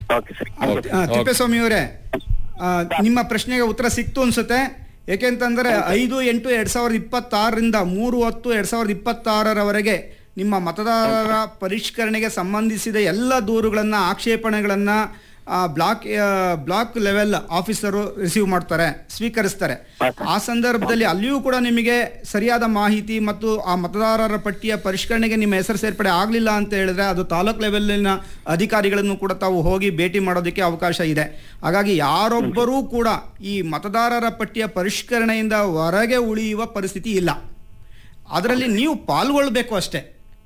Okay sir. Thippeswamy ಅವರೇ, ನಿಮ್ಮ ಪ್ರಶ್ನೆಗೆ ಉತ್ತರ ಸಿಕ್ತು ಅನ್ಸುತ್ತೆ. ಏಕೆಂತಂದ್ರೆ 5/8/2026ರಿಂದ 3/10/2026 ನಿಮ್ಮ ಮತದಾರರ ಪರಿಷ್ಕರಣೆಗೆ ಸಂಬಂಧಿಸಿದ ಎಲ್ಲ ದೂರುಗಳನ್ನ, ಆಕ್ಷೇಪಣೆಗಳನ್ನ ಬ್ಲಾಕ್ ಲೆವೆಲ್ ಆಫೀಸರು ರಿಸೀವ್ ಮಾಡ್ತಾರೆ, ಸ್ವೀಕರಿಸ್ತಾರೆ. ಆ ಸಂದರ್ಭದಲ್ಲಿ ಅಲ್ಲಿಯೂ ಕೂಡ ನಿಮಗೆ ಸರಿಯಾದ ಮಾಹಿತಿ ಮತ್ತು ಆ ಮತದಾರರ ಪಟ್ಟಿಯ ಪರಿಷ್ಕರಣೆಗೆ ನಿಮ್ಮ ಹೆಸರು ಸೇರ್ಪಡೆ ಆಗಲಿಲ್ಲ ಅಂತ ಹೇಳಿದ್ರೆ ಅದು ತಾಲೂಕ್ ಲೆವೆಲ್ಲಿನ ಅಧಿಕಾರಿಗಳನ್ನು ಕೂಡ ತಾವು ಹೋಗಿ ಭೇಟಿ ಮಾಡೋದಕ್ಕೆ ಅವಕಾಶ ಇದೆ. ಹಾಗಾಗಿ ಯಾರೊಬ್ಬರೂ ಕೂಡ ಈ ಮತದಾರರ ಪಟ್ಟಿಯ ಪರಿಷ್ಕರಣೆಯಿಂದ ಹೊರಗೆ ಉಳಿಯುವ ಪರಿಸ್ಥಿತಿ ಇಲ್ಲ. ಅದರಲ್ಲಿ ನೀವು ಪಾಲ್ಗೊಳ್ಬೇಕು ಅಷ್ಟೇ.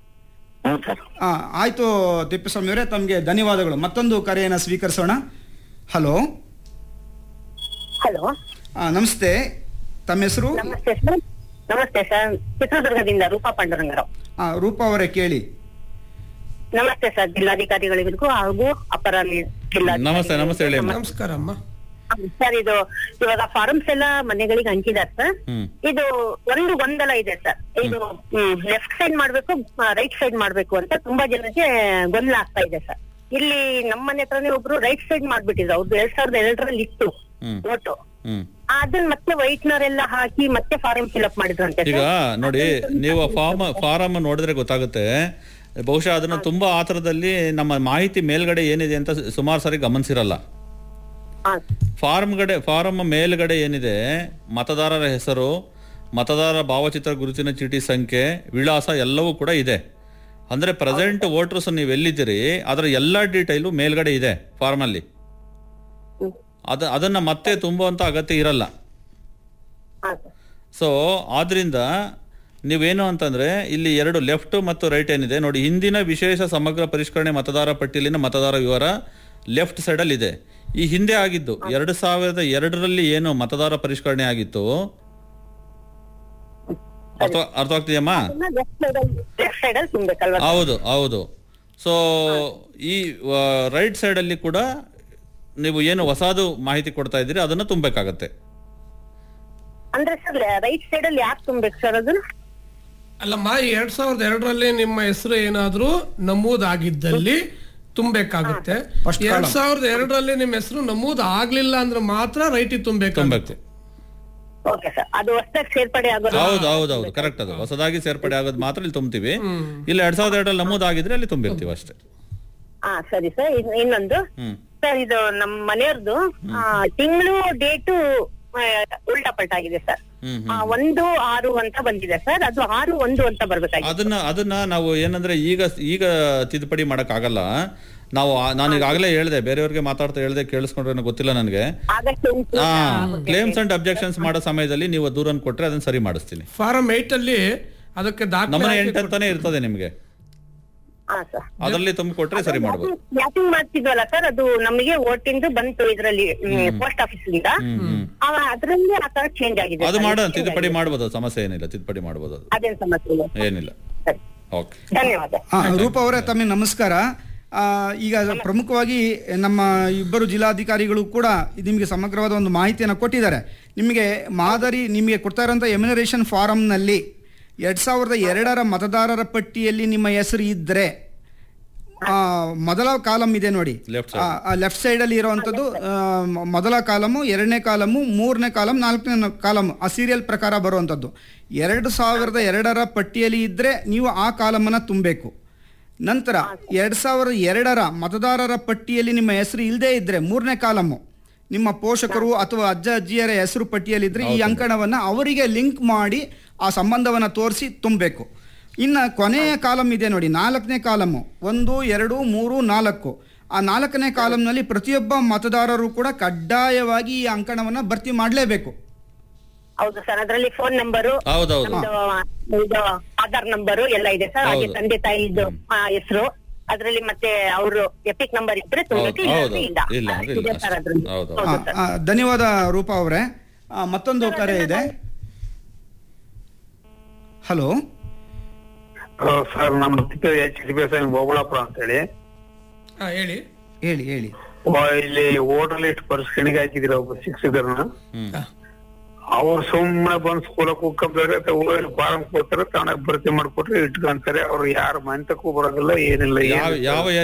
ಆಯ್ತು ತಿಪ್ಪೇಸ್ವಾಮಿ ಅವರೇ, ತಮಗೆ ಧನ್ಯವಾದಗಳು. ಮತ್ತೊಂದು ಕರೆಯನ್ನು ಸ್ವೀಕರಿಸೋಣ. ಹಲೋ ಹಲೋ, ನಮಸ್ತೆ. ತಮ್ಮ ಹೆಸರು? ನಮಸ್ತೆ ಸರ್, ಚಿತ್ರದುರ್ಗದಿಂದ ರೂಪಾ ಪಾಂಡುರಂಗರಾವ್. ರೂಪಾ ಅವರೇ ಕೇಳಿ. ನಮಸ್ತೆ ಸರ್, ಜಿಲ್ಲಾಧಿಕಾರಿಗಳಿಗೂ ಹಾಗೂ ಅಪರ ನಮಸ್ತೆ. ನಮಸ್ತೆ ಹೇಳಿ. ನಮಸ್ಕಾರ ಅಮ್ಮ. ಸರ್, ಇದು ಇವಾಗ ಫಾರ್ಮ್ಸ್ ಎಲ್ಲ ಮನೆಗಳಿಗೆ ಹಂಚಿದಾರೆ ಸರ್. ಇದು ಒಂದು ಗೊಂದಲ ಇದೆ ಸರ್. ಇದು ಲೆಫ್ಟ್ ಸೈಡ್ ಮಾಡ್ಬೇಕು, ರೈಟ್ ಸೈಡ್ ಮಾಡ್ಬೇಕು ಅಂತ ತುಂಬಾ ಜನಕ್ಕೆ ಗೊಂದಲ ಆಗ್ತಾ ಇದೆ ಸರ್. ಇಲ್ಲಿ ನಮ್ಮ ಮನೆ ಹತ್ರನೇ ಒಬ್ರು ರೈಟ್ ಸೈಡ್ ಮಾಡ್ಬಿಟ್ಟಿದ್ರು. ಅವ್ರದ್ದು 2002ರಲ್ಲಿ ಇತ್ತು ಓಟು. ಅದನ್ನ ಮತ್ತೆ ವೈಟ್ನರೆಲ್ಲ ಹಾಕಿ ಮತ್ತೆ ಫಾರಂ ಫಿಲ್ಅಪ್ ಮಾಡಿದ್ರಂತೆ. ಈಗ ನೋಡಿ, ನೀವು ಫಾರಂ ನೋಡಿದ್ರೆ ಗೊತ್ತಾಗುತ್ತೆ. ಬಹುಶಃ ಅದನ್ನ ತುಂಬಾ ಆತರದಲ್ಲಿ ನಮ್ಮ ಮಾಹಿತಿ ಮೇಲ್ಗಡೆ ಏನಿದೆ ಅಂತ ಸುಮಾರು ಸಾರಿ ಗಮನಿಸಿರಲ್ಲ. ಫಾರಂ ಮೇಲ್ಗಡೆ ಏನಿದೆ, ಮತದಾರರ ಹೆಸರು, ಮತದಾರರ ಭಾವಚಿತ್ರ, ಗುರುತಿನ ಚೀಟಿ ಸಂಖ್ಯೆ, ವಿಳಾಸ ಎಲ್ಲವೂ ಕೂಡ ಇದೆ. ಅಂದ್ರೆ ಪ್ರೆಸೆಂಟ್ ವೋಟರ್ಸ್ ನೀವು ಎಲ್ಲಿದ್ದೀರಿ ಅದರ ಎಲ್ಲ ಡೀಟೈಲು ಮೇಲ್ಗಡೆ ಇದೆ ಫಾರ್ಮ್ ಅಲ್ಲಿ. ಅದನ್ನ ಮತ್ತೆ ತುಂಬುವಂತ ಅಗತ್ಯ ಇರಲ್ಲ. ಸೊ ಆದ್ರಿಂದ ನೀವೇನು ಅಂತಂದ್ರೆ ಇಲ್ಲಿ 2 ಲೆಫ್ಟ್ ಮತ್ತು ರೈಟ್ ಏನಿದೆ ನೋಡಿ, ಹಿಂದಿನ ವಿಶೇಷ ಸಮಗ್ರ ಪರಿಷ್ಕರಣೆ ಮತದಾರ ಪಟ್ಟಿಯಲ್ಲಿನ ಮತದಾರ ವಿವರ ಲೆಫ್ಟ್ ಸೈಡ್ ಅಲ್ಲಿ ಇದೆ. ಈ ಹಿಂದೆ ಆಗಿದ್ದು 2002ರಲ್ಲಿ ಏನು ಮತದಾರ ಪರಿಷ್ಕರಣೆ ಆಗಿತ್ತು, ಅರ್ಥ ಆಗ್ತಿದೆಯಮ್ಮ? ಹೌದು ಹೌದು. ಸೊ ಈ ರೈಟ್ ಸೈಡ್ ಅಲ್ಲಿ ಕೂಡ ನೀವು ಏನು ಹೊಸದು ಮಾಹಿತಿ ಕೊಡ್ತಾ ಇದ್ದೀರಿ ಅದನ್ನ ತುಂಬಬೇಕಾಗತ್ತೆ. ಅಂದ್ರೆ ಸರ್ ರೈಟ್ ಸೈಡ್ ಅಲ್ಲಿ ಯಾಕೆ ತುಂಬಬೇಕು ಸರ್ ಅದನ್ನ? ಅಲ್ಲಮ್ಮ, 2002ರಲ್ಲಿ ನಿಮ್ಮ ಹೆಸರು ಏನಾದ್ರೂ ನಮೂದಾಗಿದ್ದಲ್ಲಿ ತುಂಬಬೇಕಾಗುತ್ತೆ. 2002ರಲ್ಲಿ ನಿಮ್ಮ ಹೆಸರು ನಮೂದು ಆಗ್ಲಿಲ್ಲ ಅಂದ್ರೆ ಮಾತ್ರ ರೈಟ್ ತುಂಬಬೇಕಾಗುತ್ತೆ. ಅದು ಹೊಸದಾಗಿ ಸೇರ್ಪಡೆ ಆಗೋದು. ಹೌದು ಹೌದು ಹೌದು, ಕರೆಕ್ಟ್. ಅದು ಹೊಸದಾಗಿ ಸೇರ್ಪಡೆ ಆಗೋದು ಮಾತ್ರ ಇಲ್ಲಿ ತುಂಬ್ತೀವಿ. ಇಲ್ಲಿ 2002ರಲ್ಲಿ ನಮೂದಾಗಿದ್ರೆ ಅಲ್ಲಿ ತುಂಬಿರ್ತೀವಿ ಅಷ್ಟೇ. ಸರಿ ಸರ್. ಇನ್ನೊಂದು ಸರ್, ಇದು ನಮ್ಮ ಮನೆಯವ್ರದ್ದು ತಿಂಗಳು ಡೇಟು ಉಲ್ಟಾ ಪಲ್ಟಾ ಆಗಿದೆ ಸರ್. 1/6 ಅಂತ ಬಂದಿದೆ ಸರ್. ಅದು 6/1 ಅಂತ ಬರ್ಬೇಕಾಗಿದೆ. ಅದನ್ನ ನಾವು ಏನಂದ್ರೆ ಈಗ ತಿದ್ದುಪಡಿ ಮಾಡಕ್ ಆಗಲ್ಲ. ನಾನು ಈಗಾಗಲೇ ಹೇಳಿದೆ, ಬೇರೆಯವ್ರಿಗೆ ಮಾತಾಡ್ತಾ ಹೇಳಿದೆ, ಕೇಳಿಸ್ಕೊಂಡ್ರೆ ಗೊತ್ತಿಲ್ಲ ನನಗೆ. ಕ್ಲೇಮ್ಸ್ ಅಂಡ್ ಅಬ್ಜೆಕ್ಷನ್ಸ್ ಮಾಡೋ ಸಮಯದಲ್ಲಿ ನೀವು ದೂರನ್ನು ಕೊಟ್ರೆ ಅದನ್ನ ಸರಿ ಮಾಡಿಸ್ತೀನಿ. ಫಾರಂ 8 ಅಲ್ಲಿ ಅದಕ್ಕೆ ನಮ್ಮನೆ 8 ಅಂತಾನೆ ಇರ್ತದೆ ನಿಮ್ಗೆ, ಅದರಲ್ಲಿ ತುಂಬ ಕೊಟ್ರೆ ಸರಿ ಮಾಡಬಹುದು. ಮ್ಯಾಪಿಂಗ್ ಮಾಡ್ತಿದ್ವಲ್ಲ ಸರ್, ಅದು ನಮಗೆ ಓಟಿಂದು ಬಂತು ಇದರಲ್ಲಿ ಪೋಸ್ಟ್ ಆಫೀಸ್ ಇಂದ. ಅದರಲ್ಲಿ ಆ ತರ ಚೇಂಜ್ ಆಗಿದೆ. ಅದು ತಿದ್ದುಪಡಿ ಮಾಡಬಹುದು, ಸಮಸ್ಯೆ ಏನಿಲ್ಲ, ತಿದ್ದುಪಡಿ ಮಾಡಬಹುದು, ಅದೇನು ಸಮಸ್ಯೆ ಏನಿಲ್ಲ. ಓಕೆ, ಧನ್ಯವಾದ. ರೂಪ ಅವರೇ, ತಮಗೆ ನಮಸ್ಕಾರ. ಈಗ ಪ್ರಮುಖವಾಗಿ ನಮ್ಮ ಇಬ್ಬರು ಜಿಲ್ಲಾಧಿಕಾರಿಗಳು ಕೂಡ ನಿಮಗೆ ಸಮಗ್ರವಾದ ಒಂದು ಮಾಹಿತಿಯನ್ನು ಕೊಟ್ಟಿದ್ದಾರೆ. ನಿಮಗೆ ಕೊಡ್ತಾ ಇರುವಂಥ ಎಮ್ಯುನರೇಷನ್ ಫಾರಂನಲ್ಲಿ 2002ರ ಮತದಾರರ ಪಟ್ಟಿಯಲ್ಲಿ ನಿಮ್ಮ ಹೆಸರು ಇದ್ದರೆ ಮೊದಲ ಕಾಲಮ್ ಇದೆ ನೋಡಿ, ಲೆಫ್ಟ್ ಸೈಡ್ ಅಲ್ಲಿ ಇರುವಂತದ್ದು ಮೊದಲ ಕಾಲಮು, 2ನೇ ಕಾಲಮು, 3ನೇ ಕಾಲಮ್, 4ನೇ ಕಾಲಮ್, ಆ ಸೀರಿಯಲ್ ಪ್ರಕಾರ ಬರುವಂತದ್ದು. 2002ರ ಪಟ್ಟಿಯಲ್ಲಿ ಇದ್ರೆ ನೀವು ಆ ಕಾಲಮನ್ನ ತುಂಬಬೇಕು. ನಂತರ 2002ರ ಮತದಾರರ ಪಟ್ಟಿಯಲ್ಲಿ ನಿಮ್ಮ ಹೆಸರು ಇಲ್ಲದೆ ಇದ್ರೆ 3ನೇ ಕಾಲಮು, ನಿಮ್ಮ ಪೋಷಕರು ಅಥವಾ ಅಜ್ಜ ಅಜ್ಜಿಯರ ಹೆಸರು ಪಟ್ಟಿಯಲ್ಲಿದ್ರೆ ಈ ಅಂಕಣವನ್ನು ಅವರಿಗೆ ಲಿಂಕ್ ಮಾಡಿ ಆ ಸಂಬಂಧವನ್ನು ತೋರಿಸಿ ತುಂಬಬೇಕು. ಇನ್ನು ಕೊನೆಯ ಕಾಲಮ್ ಇದೆ ನೋಡಿ, 4ನೇ ಕಾಲಮು, 1, 2, 3, 4. ಆ 4ನೇ ಕಾಲಮ್ನಲ್ಲಿ ಪ್ರತಿಯೊಬ್ಬ ಮತದಾರರು ಕೂಡ ಕಡ್ಡಾಯವಾಗಿ ಈ ಅಂಕಣವನ್ನು ಭರ್ತಿ ಮಾಡಲೇಬೇಕು. ಹೌದು ಸರ್, ಅದರಲ್ಲಿ ಫೋನ್ ನಂಬರು, ಆಧಾರ್ ನಂಬರು ಎಲ್ಲ ಇದೆ ಸರ್. ಹಾಗೆ ತಂದೆ ತಾಯಿದು ಹೆಸರು ಅದರಲ್ಲಿ, ಮತ್ತೆ ಅವರು ಎಪಿಕ್ ನಂಬರ್ ಇದ್ರೆ ಧನ್ಯವಾದ ರೂಪಾ ಅವರೇ. ಮತ್ತೊಂದು ಕರೆ ಇದೆ. ಹಲೋ ಸರ್, ನಮ್ಮ ಚಿಕ್ಕಬೇಸಾಯ ಬೋಗುಳಾಪುರ ಅಂತ ಹೇಳಿ. ಹೇಳಿ ಹೇಳಿ ಹೇಳಿ. ಇಲ್ಲಿ ವೋಟರ್ ಲಿಸ್ಟ್ ಪರಿಷ್ಕರಣೆಗೆ ಹಾಕಿದಿರ ಒಬ್ಬ ಶಿಕ್ಷಕರನ್ನ. ಅವ್ರು ಸುಮ್ಮನೆ ಬಂದ್ ಸ್ಕೂಲಕ್ಕೆ ಹೋಗ್ಕೊಂತಾರೆ, ಫಾರಂ ಕೊಡ್ತಾರೆ, ತಾನಾಗ ಭರ್ತಿ ಮಾಡ್ಕೊಟ್ರೆ ಇಟ್ಕೊಂತಾರೆ. ಅವ್ರು ಯಾರ ಮನೆ ತಕ್ಕೂ ಬರೋದಿಲ್ಲ, ಏನಿಲ್ಲ. ಯಾವ